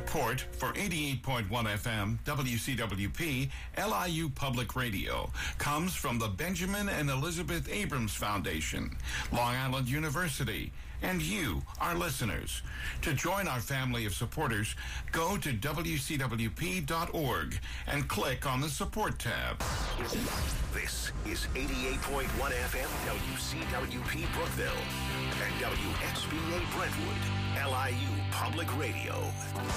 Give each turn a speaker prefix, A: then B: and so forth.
A: Support for 88.1 FM WCWP LIU Public Radio comes from the Benjamin and Elizabeth Abrams Foundation, Long Island University, and you, our listeners. To join our family of supporters, go to WCWP.org and click on the Support tab.
B: This is 88.1 FM WCWP Brookville and WXBA Brentwood, LIU Public Radio.